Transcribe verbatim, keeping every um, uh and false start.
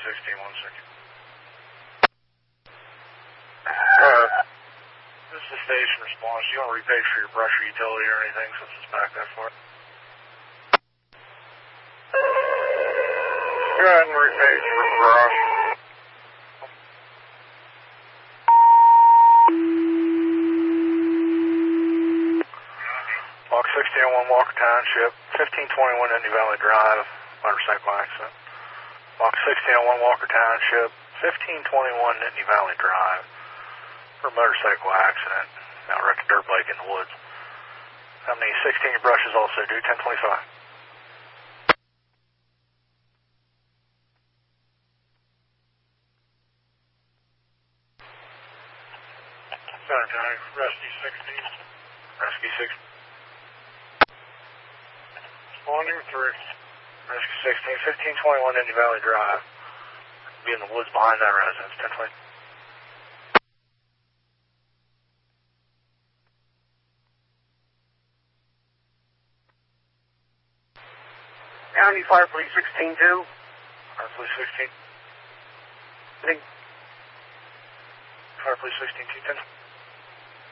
sixteen, one second. Uh, this is the station response. Do you want to repage for your brush or utility or anything since it's back that far? Go ahead and repage for brush. Walk sixteen oh one Walker Township, fifteen twenty-one Indian Valley Drive, motorcycle accident. Walk sixteen oh one Walker Township, fifteen twenty-one Indian Valley Drive, for a motorcycle accident. Now wrecked a dirt bike in the woods. How many sixteen your brushes also do? ten twenty-five. Center County, Rescue sixteen. Rescue sixteen. Responding three. Rescue sixteen, fifteen twenty-one Indian Valley Drive. Be in the woods behind that residence, ten twenty. County Fire Police sixteen two. Fire Police sixteen. I think Fire Police sixteen two ten.